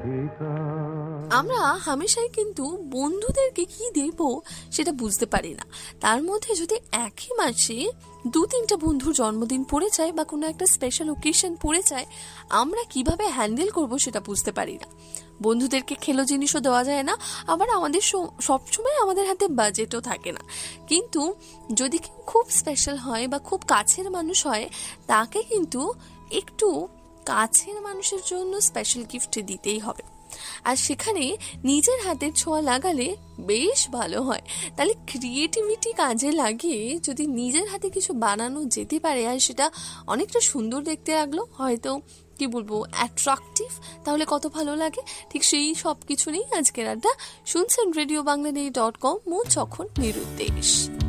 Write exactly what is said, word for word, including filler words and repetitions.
আমরা হামেশাই কিন্তু বন্ধুদেরকে কি দেব সেটা বুঝতে পারি না। তার মধ্যে যদি একই মাসে দু তিনটা বন্ধুর জন্মদিন পড়ে যায় বা কোনো একটা স্পেশাল ওকেশন পড়ে যায়, আমরা কিভাবে হ্যান্ডেল করব সেটা বুঝতে পারি না। বন্ধুদেরকে খেলো জিনিসও দেওয়া যায় না, আবার আমাদের সবসময় আমাদের হাতে বাজেটও থাকে না। কিন্তু যদি কেউ খুব স্পেশাল হয় বা খুব কাছের মানুষ হয়, তাকে কিন্তু একটু কাছের মানুষের জন্য স্পেশাল গিফট দিতেই হবে। আর সেখানে নিজের হাতের ছোঁয়া লাগালে বেশ ভালো হয়। তাহলে ক্রিয়েটিভিটি কাজে লাগিয়ে যদি নিজের হাতে কিছু বানানো যেতে পারে আর সেটা অনেকটা সুন্দর দেখতে লাগলো, হয়তো কি বলবো অ্যাট্রাকটিভ, তাহলে কত ভালো লাগে। ঠিক সেই সব কিছু নেই আজকের আড্ডা। শুনছেন রেডিও বাংলা ডট কম, মোর যখন নিরুদ্দেশ।